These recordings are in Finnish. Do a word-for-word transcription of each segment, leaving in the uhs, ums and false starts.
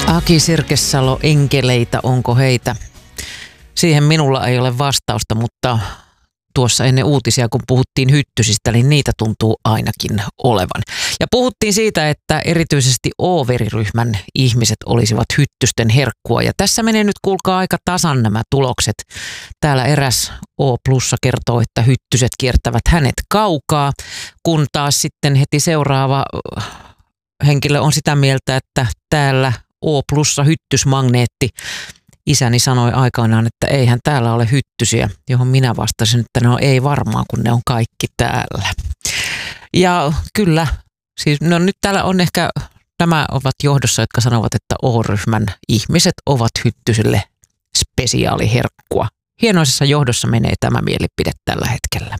Aki Sirkesalo, enkeleitä, onko heitä? Siihen minulla ei ole vastausta, mutta tuossa ennen uutisia, kun puhuttiin hyttysistä, niin niitä tuntuu ainakin olevan. Ja puhuttiin siitä, että erityisesti O-veriryhmän ihmiset olisivat hyttysten herkkua. Ja tässä menee nyt, kuulkaa, aika tasan nämä tulokset. Täällä eräs O-plussa kertoo, että hyttyset kiertävät hänet kaukaa, kun taas sitten heti seuraava henkilö on sitä mieltä, että täällä O-plussa hyttysmagneetti. Isäni sanoi aikoinaan, että eihän täällä ole hyttysiä, johon minä vastasin, että no ei varmaan, kun ne on kaikki täällä. Ja kyllä, siis no nyt täällä on ehkä, nämä ovat johdossa, jotka sanovat, että O-ryhmän ihmiset ovat hyttysille spesiaaliherkkua. Hienoisessa johdossa menee tämä mielipide tällä hetkellä.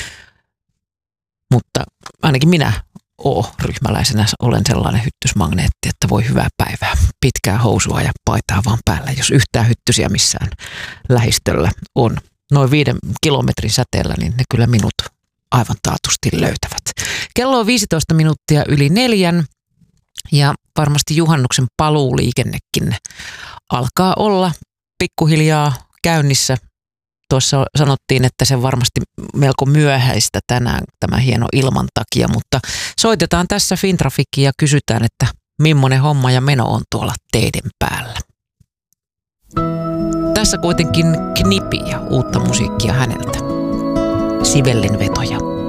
Mutta ainakin minä O-ryhmäläisenä olen sellainen hyttysmagneetti, että voi hyvää päivää. Pitkää housua ja paitaa vaan päällä, jos yhtään hyttysiä missään lähistöllä on. Noin viiden kilometrin säteellä, niin ne kyllä minut aivan taatusti löytävät. Kello on viisitoista minuuttia yli neljän ja varmasti juhannuksen paluuliikennekin alkaa olla pikkuhiljaa käynnissä. Tuossa sanottiin, että se varmasti melko myöhäistä tänään tämä hieno ilman takia, mutta soitetaan tässä Fintrafikia ja kysytään, että millainen homma ja meno on tuolla teiden päällä. Tässä kuitenkin Knipi ja uutta musiikkia häneltä. Sibellin vetoja.